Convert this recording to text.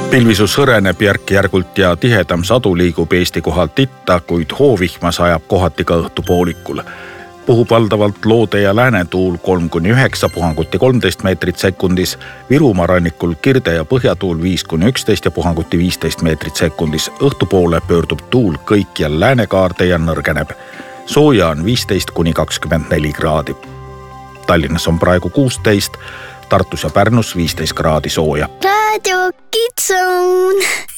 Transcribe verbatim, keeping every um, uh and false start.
Pilvisus hõreneb järk-järgult ja tihedam sadu liigub Eesti kohalt itta, kuid hoovihma sajab kohati ka õhtupoolikul. Puhub valdavalt loode ja läänetuul kolm kuni üheksa, puhanguti kolmteist meetrit sekundis, Virumaa rannikul kirde ja põhjatuul viis kuni üksteist ja puhanguti viisteist meetrit sekundis. Õhtupoole pöördub tuul kõikjal läänekaarde ja nõrgeneb. Sooja on viisteist kuni kakskümmend neli kraadi. Tallinnas on praegu kuusteist, Tartus ja Pärnus viisteist kraadi sooja. Radio Kids Zone.